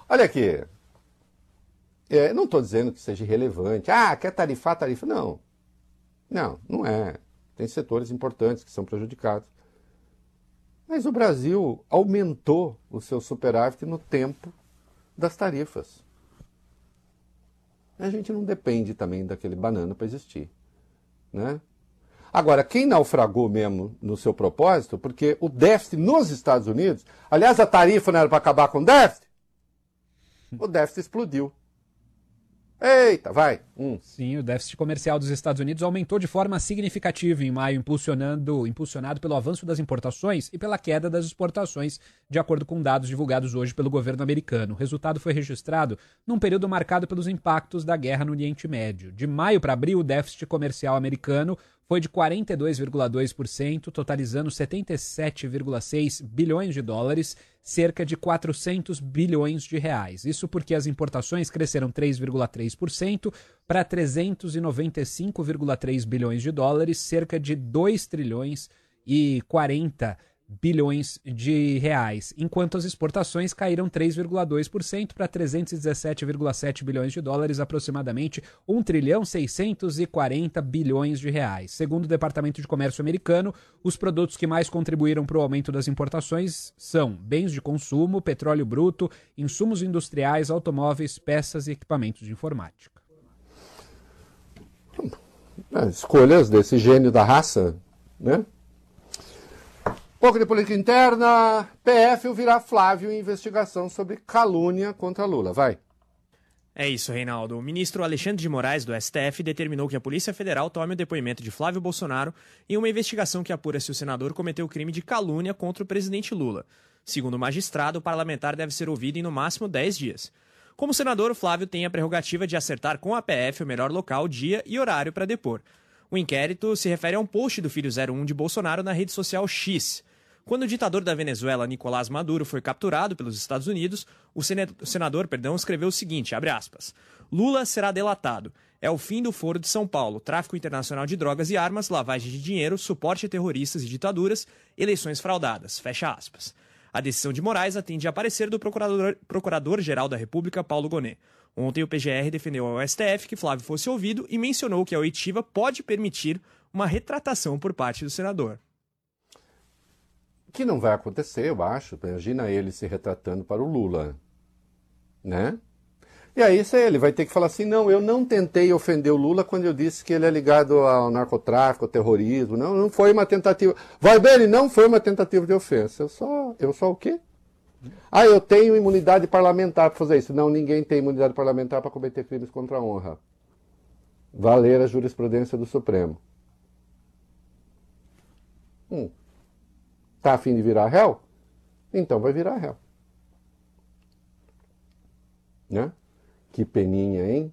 Olha aqui, não estou dizendo que seja irrelevante. Quer tarifar, tarifa. Não, não é. Tem setores importantes que são prejudicados. Mas o Brasil aumentou o seu superávit no tempo das tarifas. A gente não depende também daquele banana para existir, né? Agora, quem naufragou mesmo no seu propósito, porque o déficit nos Estados Unidos, aliás, a tarifa não era para acabar com o déficit explodiu. Eita, vai. Sim, o déficit comercial dos Estados Unidos aumentou de forma significativa em maio, impulsionado pelo avanço das importações e pela queda das exportações, de acordo com dados divulgados hoje pelo governo americano. O resultado foi registrado num período marcado pelos impactos da guerra no Oriente Médio. De maio para abril, o déficit comercial americano foi de 42,2%, totalizando 77,6 bilhões de dólares, cerca de 400 bilhões de reais. Isso porque as importações cresceram 3,3% para 395,3 bilhões de dólares, cerca de 2 trilhões e 40 bilhões de reais, enquanto as exportações caíram 3,2% para 317,7 bilhões de dólares, aproximadamente 1 trilhão 640 bilhões de reais. Segundo o Departamento de Comércio americano, os produtos que mais contribuíram para o aumento das importações são bens de consumo, petróleo bruto, insumos industriais, automóveis, peças e equipamentos de informática. Escolhas desse gênio da raça, né? Pouco de política interna, PF ouvirá Flávio em investigação sobre calúnia contra Lula. Vai. É isso, Reinaldo. O ministro Alexandre de Moraes, do STF, determinou que a Polícia Federal tome o depoimento de Flávio Bolsonaro em uma investigação que apura se o senador cometeu crime de calúnia contra o presidente Lula. Segundo o magistrado, o parlamentar deve ser ouvido em no máximo 10 dias. Como senador, o Flávio tem a prerrogativa de acertar com a PF o melhor local, dia e horário para depor. O inquérito se refere a um post do filho 01 de Bolsonaro na rede social X. Quando o ditador da Venezuela, Nicolás Maduro, foi capturado pelos Estados Unidos, o senador escreveu o seguinte, abre aspas, Lula será delatado. É o fim do Foro de São Paulo, tráfico internacional de drogas e armas, lavagem de dinheiro, suporte a terroristas e ditaduras, eleições fraudadas, fecha aspas. A decisão de Moraes atende a parecer do Procurador-Geral da República, Paulo Gonet. Ontem o PGR defendeu ao STF que Flávio fosse ouvido e mencionou que a oitiva pode permitir uma retratação por parte do senador. Que não vai acontecer, eu acho. Imagina ele se retratando para o Lula, né? E aí ele vai ter que falar assim, não, eu não tentei ofender o Lula quando eu disse que ele é ligado ao narcotráfico, ao terrorismo. Não foi uma tentativa. Vai ver, não foi uma tentativa de ofensa. Eu só o quê? Eu tenho imunidade parlamentar para fazer isso. Não, ninguém tem imunidade parlamentar para cometer crimes contra a honra. Valer a jurisprudência do Supremo. Tá a fim de virar réu? Então vai virar réu. Né? Que peninha, hein?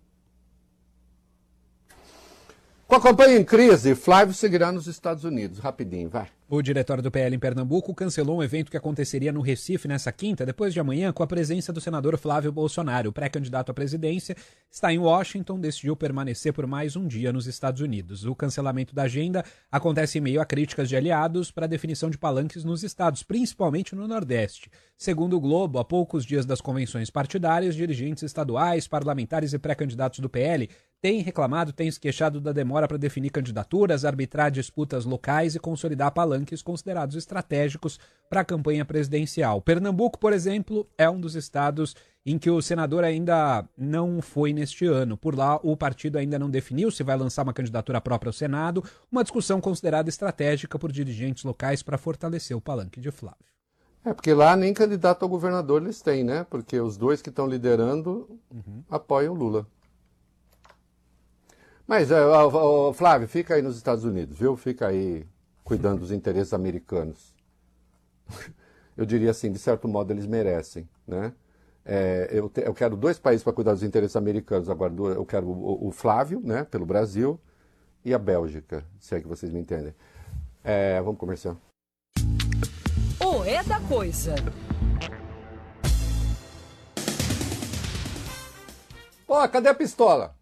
Com a campanha em crise, Flávio seguirá nos Estados Unidos. Rapidinho, vai. O diretório do PL em Pernambuco cancelou um evento que aconteceria no Recife nessa quinta, depois de amanhã, com a presença do senador Flávio Bolsonaro. O pré-candidato à presidência está em Washington, decidiu permanecer por mais um dia nos Estados Unidos. O cancelamento da agenda acontece em meio a críticas de aliados para a definição de palanques nos estados, principalmente no Nordeste. Segundo o Globo, há poucos dias das convenções partidárias, dirigentes estaduais, parlamentares e pré-candidatos do PL têm reclamado, têm se queixado da demora para definir candidaturas, arbitrar disputas locais e consolidar palanques considerados estratégicos para a campanha presidencial. Pernambuco, por exemplo, é um dos estados em que o senador ainda não foi neste ano. Por lá, o partido ainda não definiu se vai lançar uma candidatura própria ao Senado, uma discussão considerada estratégica por dirigentes locais para fortalecer o palanque de Flávio. Porque lá nem candidato ao governador eles têm, né? Porque os dois que estão liderando apoiam o Lula. Mas, Flávio, fica aí nos Estados Unidos, viu? Fica aí cuidando dos interesses americanos. Eu diria assim, de certo modo eles merecem, né? Eu quero 2 países para cuidar dos interesses americanos. Agora, eu quero o Flávio, né, pelo Brasil, e a Bélgica, se é que vocês me entendem. Vamos comercial. É da coisa. Pô, cadê a pistola?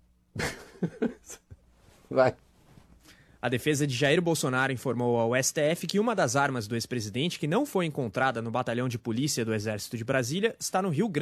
Vai. A defesa de Jair Bolsonaro informou ao STF que uma das armas do ex-presidente, que não foi encontrada no batalhão de polícia do Exército de Brasília, está no Rio Grande